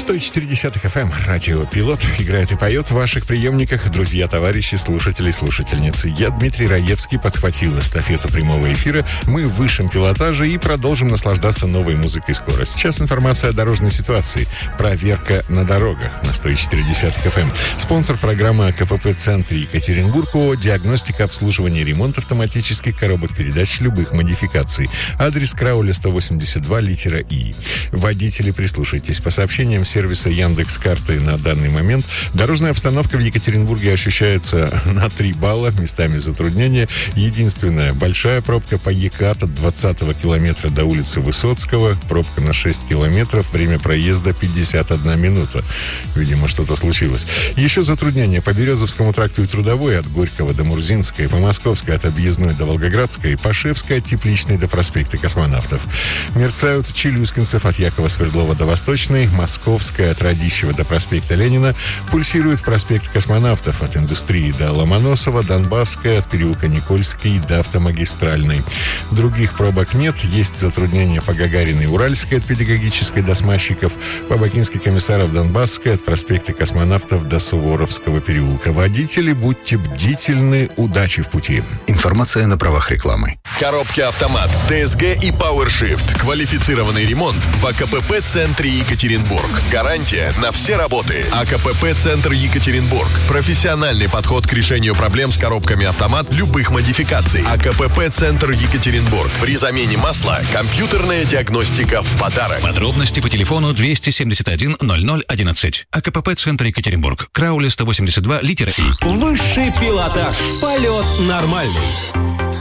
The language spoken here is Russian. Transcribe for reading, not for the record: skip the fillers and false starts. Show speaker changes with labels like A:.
A: 104.10 FM. Радио «Пилот» играет и поет в ваших приемниках. Друзья, товарищи, слушатели и слушательницы. Я, Дмитрий Раевский, подхватил эстафету прямого эфира. Мы в высшем пилотаже и продолжим наслаждаться новой музыкой скоро. Сейчас информация о дорожной ситуации. Проверка на дорогах на 104.10 FM. Спонсор программы КПП-центре Екатеринбург ООО «Диагностика, обслуживание, ремонт автоматических коробок передач любых модификаций». Адрес Крауля 182, литера И. Водители, прислушайтесь. По сообщениям сервиса Яндекс.Карты на данный момент дорожная обстановка в Екатеринбурге ощущается на 3 балла, местами затруднения. Единственная большая пробка по ЕКАТ от 20-го километра до улицы Высоцкого. Пробка на 6 километров, время проезда 51 минута. Видимо, что-то случилось. Еще затруднения по Березовскому тракту и Трудовой от Горького до Мурзинской, по Московской от Объездной до Волгоградской, по Шевской от Тепличной до проспекта Космонавтов. Мерцают Челюскинцев от Якова Свердлова до Восточной, Московская от Радищева до проспекта Ленина, пульсирует проспект Космонавтов от Индустрии до Ломоносова, Донбасская от переулка Никольский до Автомагистральной. Других пробок нет, есть затруднения по Гагариной, Уральской от Педагогической до Смащиков, по Бакинской Комиссаров, Донбасской от проспекта Космонавтов до Суворовского переулка. Водители, будьте бдительны, удачи в пути. Информация на правах рекламы.
B: Коробки «Автомат», ДСГ и PowerShift. Квалифицированный ремонт в АКПП-центре Екатеринбург. Гарантия на все работы. АКПП-центр Екатеринбург. Профессиональный подход к решению проблем с коробками «Автомат» любых модификаций. АКПП-центр Екатеринбург. При замене масла компьютерная диагностика в подарок.
C: Подробности по телефону 271 0011. АКПП-центр Екатеринбург. Краули 182, литера И.
D: Высший пилотаж. Полет нормальный.